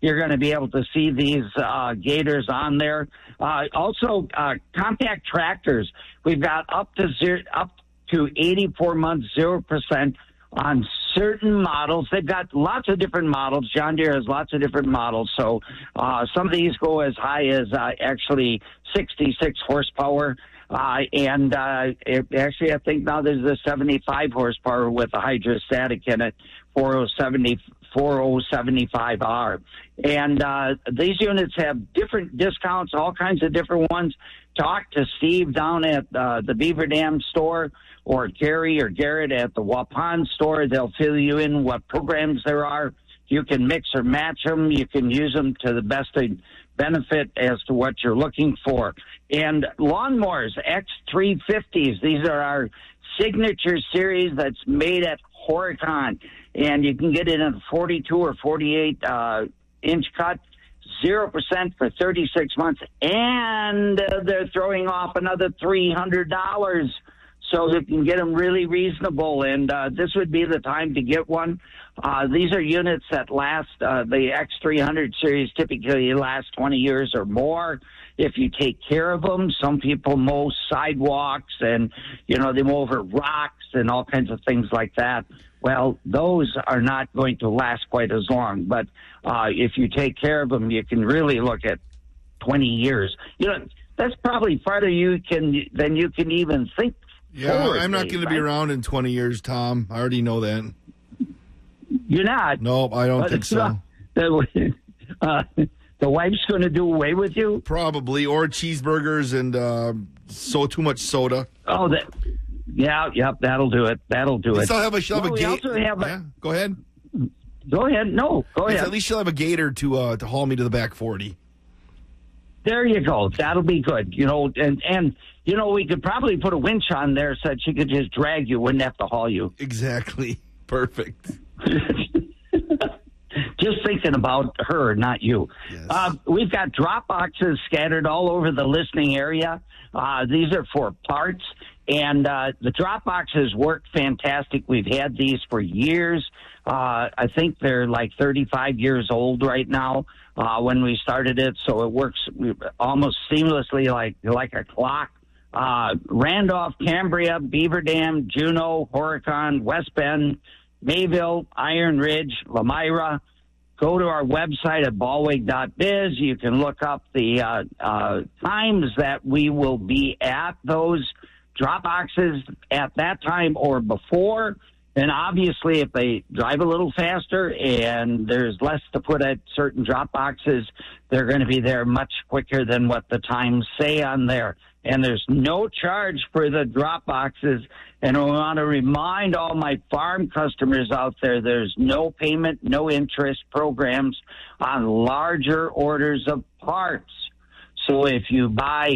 you're going to be able to see these gators on there. Also, compact tractors. We've got up to 84 months, 0% on certain models. They've got lots of different models. John Deere has lots of different models. So some of these go as high as actually 66 horsepower. And actually, I think now there's a 75 horsepower with a hydrostatic in it, 4075R. And these units have different discounts, all kinds of different ones. Talk to Steve down at the Beaver Dam store, or Gary or Garrett at the Waupun store. They'll fill you in what programs there are. You can mix or match them. You can use them to the best benefit as to what you're looking for. And lawnmowers, X350s, these are our signature series that's made at Horicon. And you can get it in a 42 or 48 inch cut, 0% for 36 months. And they're throwing off another $300. So you can get them really reasonable, and this would be the time to get one. These are units that last, the X300 series typically last 20 years or more if you take care of them. Some people mow sidewalks and, they mow over rocks and all kinds of things like that. Well, those are not going to last quite as long, but if you take care of them, you can really look at 20 years. That's probably farther than you can even think. Yeah, I'm not going to be around in 20 years, Tom. I already know that. You're not? Nope, I don't think so. The wife's going to do away with you? Probably, or cheeseburgers and too much soda. Oh, yep, that'll do it. That'll do it. She'll have a gator. Yeah, go ahead. Go ahead. No, go ahead. At least she'll have a gator to haul me to the back 40. There you go. That'll be good. And we could probably put a winch on there so that she could just drag you, wouldn't have to haul you. Exactly. Perfect. Just thinking about her, not you. Yes. We've got drop boxes scattered all over the listening area. These are for parts, and the drop boxes work fantastic. We've had these for years. I think they're like 35 years old right now when we started it, so it works almost seamlessly like a clock. Randolph, Cambria, Beaver Dam, Juneau, Horicon, West Bend, Mayville, Iron Ridge, Lamira. Go to our website at ballweg.biz. You can look up the times that we will be at those drop boxes at that time or before. And obviously, if they drive a little faster and there's less to put at certain drop boxes, they're going to be there much quicker than what the times say on there. And there's no charge for the drop boxes. And I want to remind all my farm customers out there, there's no payment, no interest programs on larger orders of parts. So if you buy,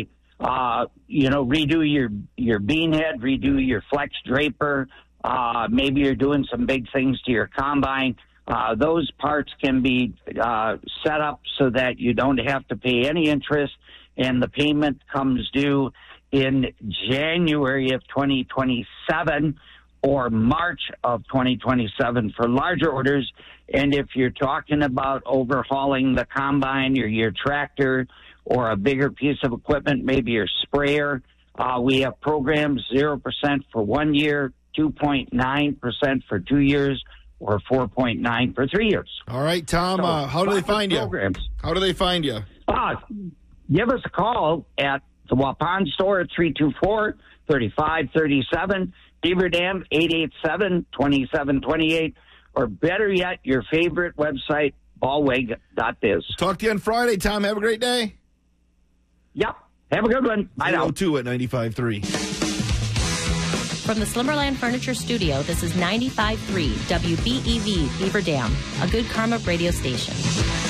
redo your bean head, redo your flex draper, maybe you're doing some big things to your combine, those parts can be set up so that you don't have to pay any interest, and the payment comes due in January of 2027 or March of 2027 for larger orders. And if you're talking about overhauling the combine or your tractor or a bigger piece of equipment, maybe your sprayer, we have programs 0% for 1 year, 2.9% for 2 years, or 4.9 for 3 years. All right, Tom, how do they find you? How do they find you? Give us a call at the Waupun store at 324-3537, Beaver Dam 887-2728, or better yet, your favorite website, ballweg.biz. Talk to you on Friday, Tom. Have a great day. Yep. Have a good one. Bye now. 2 at 95.3. From the Slimmerland Furniture Studio, this is 95.3 WBEV Beaver Dam, a Good Karma radio station.